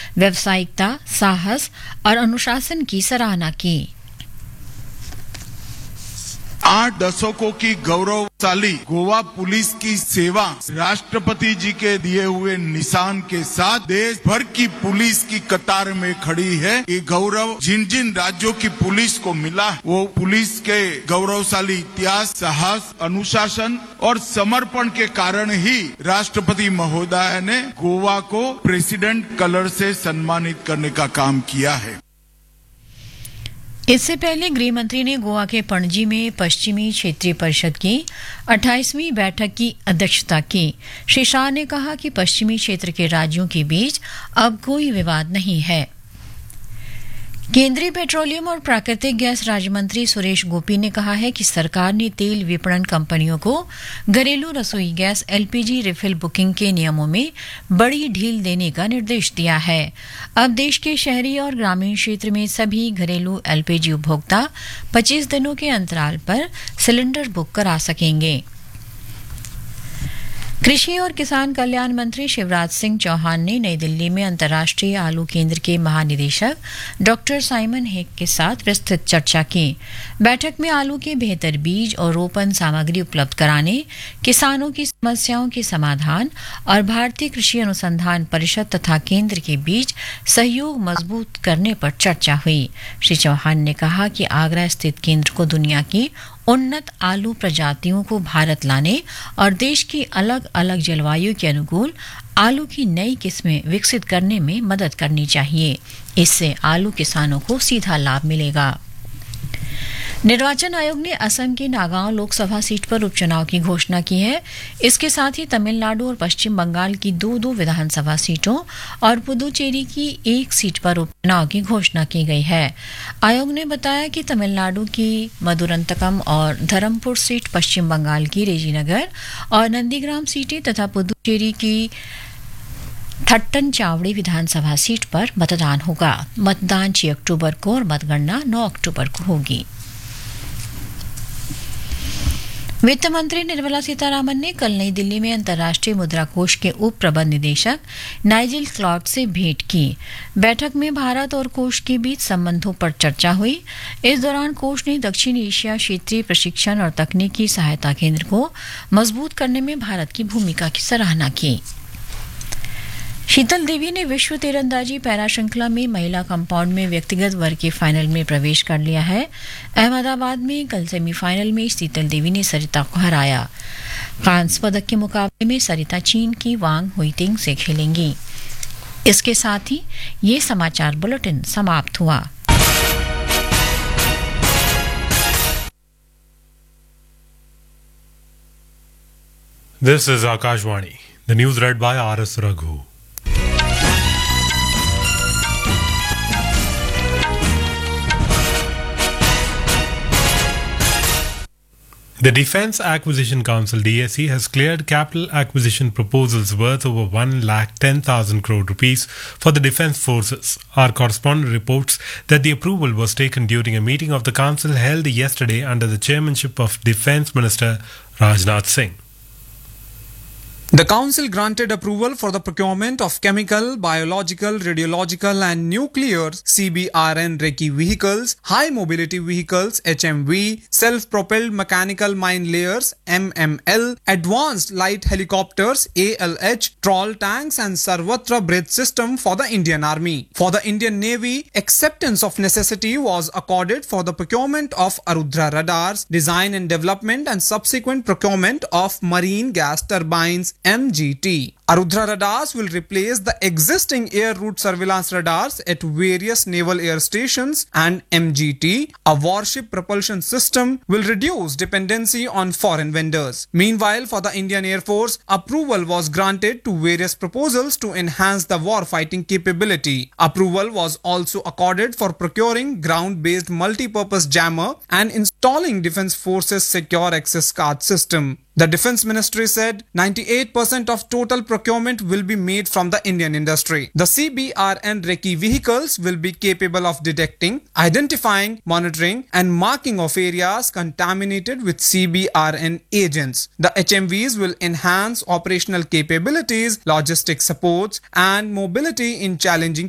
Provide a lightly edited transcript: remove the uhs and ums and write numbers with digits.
व्यावसायिकता, साहस और अनुशासन की सराहना की। 8 दशकों की गौरवशाली गोवा पुलिस की सेवा राष्ट्रपति जी के दिए हुए निशान के साथ देश भर की पुलिस की कतार में खड़ी है। ये गौरव जिन जिन राज्यों की पुलिस को मिला, वो पुलिस के गौरवशाली इतिहास, साहस, अनुशासन और समर्पण के कारण ही राष्ट्रपति महोदय ने गोवा को प्रेसिडेंट कलर से सम्मानित करने का काम किया है। इससे पहले गृह मंत्री ने गोवा के पणजी में पश्चिमी क्षेत्रीय परिषद की 28वीं बैठक की अध्यक्षता की। श्री शाह ने कहा कि पश्चिमी क्षेत्र के राज्यों के बीच अब कोई विवाद नहीं है। केंद्रीय पेट्रोलियम और प्राकृतिक गैस राज्य मंत्री सुरेश गोपी ने कहा है कि सरकार ने तेल विपणन कंपनियों को घरेलू रसोई गैस एलपीजी रिफिल बुकिंग के नियमों में बड़ी ढील देने का निर्देश दिया है। अब देश के शहरी और ग्रामीण क्षेत्र में सभी घरेलू एलपीजी उपभोक्ता 25 दिनों के अंतराल पर सिलेंडर बुक करा सकेंगे। कृषि और किसान कल्याण मंत्री शिवराज सिंह चौहान ने नई दिल्ली में अंतर्राष्ट्रीय आलू केंद्र के महानिदेशक डॉक्टर साइमन हेग के साथ विस्तृत चर्चा की। बैठक में आलू के बेहतर बीज और रोपण सामग्री उपलब्ध कराने, किसानों की समस्याओं के समाधान और भारतीय कृषि अनुसंधान परिषद तथा केंद्र के बीच सहयोग मजबूत करने पर चर्चा हुई। श्री चौहान ने कहा कि आगरा स्थित केंद्र को दुनिया की उन्नत आलू प्रजातियों को भारत लाने और देश की अलग अलग जलवायु के अनुकूल आलू की नई किस्में विकसित करने में मदद करनी चाहिए। इससे आलू किसानों को सीधा लाभ मिलेगा। निर्वाचन आयोग ने असम की नागांव लोकसभा सीट पर उपचुनाव की घोषणा की है। इसके साथ ही तमिलनाडु और पश्चिम बंगाल की 2-2 विधानसभा सीटों और पुदुचेरी की 1 सीट पर उपचुनाव की घोषणा की गई है। आयोग ने बताया कि तमिलनाडु की मदुरंतकम और धरमपुर सीट, पश्चिम बंगाल की रेजीनगर और नंदीग्राम सीटें तथा पुदुचेरी की थट्टन चावड़ी विधानसभा सीट पर मतदान होगा। मतदान 6 अक्टूबर को और मतगणना 9 अक्टूबर को होगी। वित्त मंत्री निर्मला सीतारामन ने कल नई दिल्ली में अंतर्राष्ट्रीय मुद्रा कोष के उप प्रबंध निदेशक नाइजेल क्लॉड से भेंट की। बैठक में भारत और कोष के बीच संबंधों पर चर्चा हुई। इस दौरान कोष ने दक्षिण एशिया क्षेत्रीय प्रशिक्षण और तकनीकी सहायता केंद्र को मजबूत करने में भारत की भूमिका की सराहना की। शीतल देवी ने विश्व तीरंदाजी पैरा श्रृंखला में महिला कंपाउंड में व्यक्तिगत वर्ग के फाइनल में प्रवेश कर लिया है। अहमदाबाद में कल सेमीफाइनल में शीतल देवी ने सरिता को हराया। कांस्य पदक के मुकाबले में सरिता चीन की वांग हुईटिंग से खेलेंगी। इसके साथ ही ये समाचार बुलेटिन समाप्त हुआ। This is Akashvani. The news read by R.S. Raghu. The Defence Acquisition Council DSC has cleared capital acquisition proposals worth over 1,10,000 crore rupees for the defence forces. Our correspondent reports that the approval was taken during a meeting of the council held yesterday under the chairmanship of Defence Minister Rajnath Singh. The council granted approval for the procurement of chemical, biological, radiological and nuclear CBRN Recce vehicles, high mobility vehicles HMV, self-propelled mechanical mine layers MML, advanced light helicopters ALH, trawl tanks and Sarvatra bridge system for the Indian Army. For the Indian Navy, acceptance of necessity was accorded for the procurement of Arudhra radars, design and development and subsequent procurement of marine gas turbines MGT. Arudhra radars will replace the existing air route surveillance radars at various naval air stations, and MGT, a warship propulsion system, will reduce dependency on foreign vendors. Meanwhile, for the Indian Air Force, approval was granted to various proposals to enhance the war-fighting capability. Approval was also accorded for procuring ground-based multi-purpose jammer and installing Defence Forces Secure Access Card system. The Defence Ministry said 98% of total procurement will be made from the Indian industry. The CBRN Recce vehicles will be capable of detecting, identifying, monitoring and marking of areas contaminated with CBRN agents. The HMVs will enhance operational capabilities, logistic supports and mobility in challenging